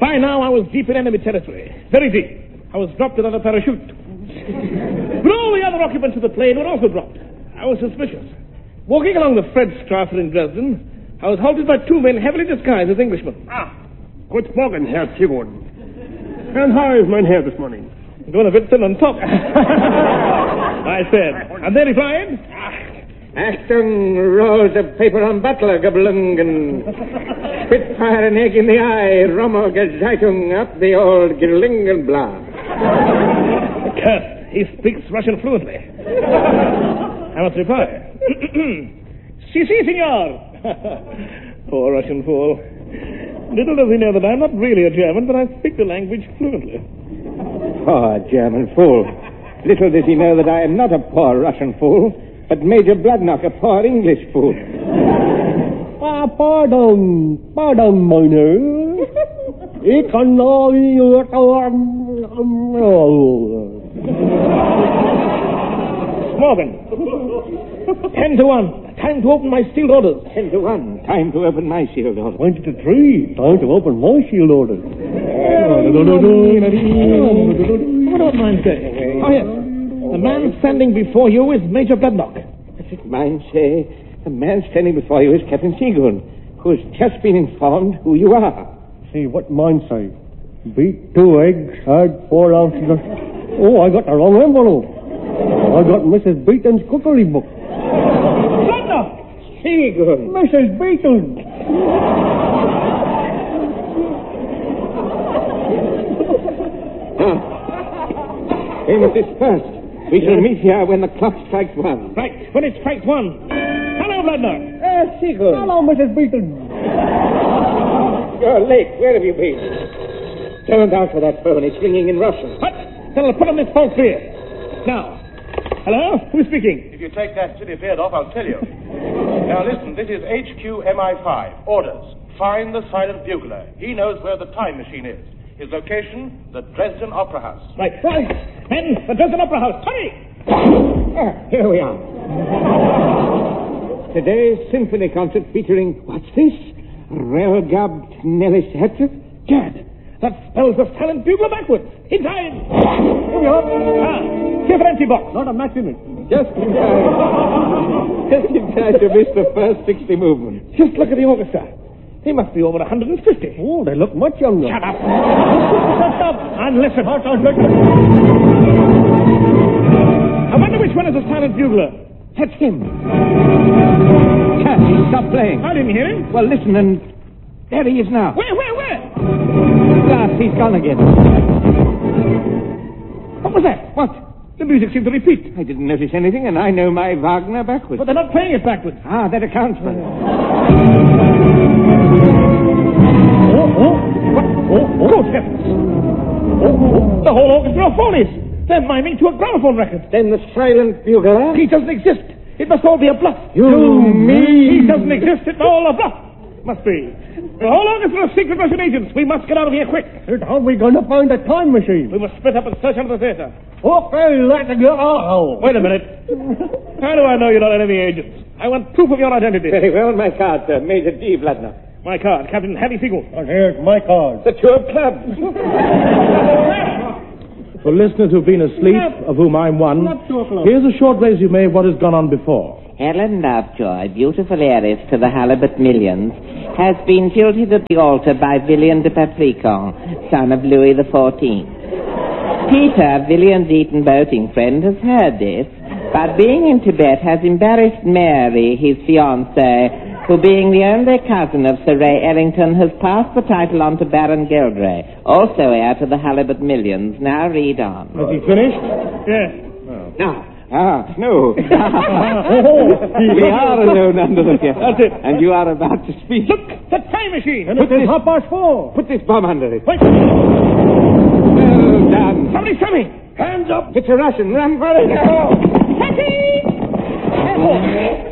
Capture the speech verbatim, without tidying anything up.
By now, I was deep in enemy territory. Very deep. I was dropped without a parachute. But all the other occupants of the plane were also dropped. I was suspicious. Walking along the Fredstrasse in Dresden, I was halted by two men heavily disguised as Englishmen. Ah, good morning, Herr Sigurd. And how is mein Herr this morning? Going a bit thin on top. I said. And they replied, Achtung, rolls of paper on Butler, Gablungen. Spitfire an egg in the eye, Rommel Gezeitung up the old Gerlingenblad. Curse, he speaks Russian fluently. I must reply. Si, si, senor. Poor Russian fool. Little does he know that I'm not really a German, but I speak the language fluently. Poor German fool. Little does he know that I am not a poor Russian fool, but Major Bloodnock, a poor English fool. Ah, pardon, pardon, meine. Ich kann noch Morgan. Ten to one. Time to open my sealed orders. Ten to one. Time to open my sealed orders. Twenty to three. Time to open my sealed orders. What about mine say? Oh, yes. The man standing before you is Major Bloodnock. Mine say, the man standing before you is Captain Seagoon, who has just been informed who you are. See, what mine say? Beat two eggs, add four ounces of... Oh, I got the wrong envelope. I got Missus Beaton's cookery book. Bloodnock! Seagoon. Missus Beaton. Ah. We must disperse. We shall meet here when the clock strikes one. Right, when it strikes one. Hello, Bloodnock. Uh, Seagoon. Hello, Missus Beaton. You're late. Where have you been? Don't answer that phone. It's ringing in Russian. What? Then I'll put on this false beard. Now. Hello? Who's speaking? If you take that silly beard off, I'll tell you. Now listen, this is H Q M I five. Orders. Find the silent bugler. He knows where the time machine is. His location, the Dresden Opera House. Right. Right. Men, the Dresden Opera House. Hurry! Ah, here we are. Today's symphony concert featuring, what's this? Relgabt Nellis Herzog? Gad, that spells the silent bugler backwards. Inside! Here we are. Ah, here's an empty box. Not a match in it. Just in time. Just in time to miss the first sixty movements. Just look at the orchestra. They must be over one hundred fifty. Oh, they look much younger. Shut up. Shut up and listen. Shut up, listen. I wonder which one is the silent bugler. That's him. Cat, he stopped playing. I didn't hear him. Well, listen, and there he is now. Where, where, where? Last, he's gone again. What was that? What? The music seemed to repeat. I didn't notice anything, and I know my Wagner backwards. But they're not playing it backwards. Ah, that accounts for it. Oh, oh, what? Oh, oh. Good heavens. Oh, oh. The whole orchestra of phonies. They're miming to a gramophone record. Then the silent bugler? He doesn't exist. It must all be a bluff. You mean? He doesn't exist. It's all a bluff. Must be. The whole orchestra of secret Russian agents. We must get out of here quick. And how are we going to find a time machine? We must split up and search under the theater. Okay, let's go. Oh. Wait a minute. How do I know you're not enemy agents? I want proof of your identity. Very well, my card, sir. Major D. Bloodnock. My card, Captain Harry Seagull. And here's my card. The two of clubs. For listeners who've been asleep, of whom I'm one, here's a short resume of what has gone on before. Helen Lovejoy, beautiful heiress to the Halibut millions, has been jilted at the altar by Villian de Patricon, son of Louis the fourteenth. Peter, Villian's Eton boating friend, has heard this, but being in Tibet has embarrassed Mary, his fiancée, who, being the only cousin of Sir Ray Ellington, has passed the title on to Baron Gilgray, also heir to the Halibut millions. Now read on. Has he finished? Yes. Oh. Now. Ah, no. We are alone under the theater. That's it. And you are about to speak. Look, the time machine. And it is half past four. Put this bomb under it. Wait. Well done. Somebody's coming. Hands up. It's a Russian. Run for it. Catty!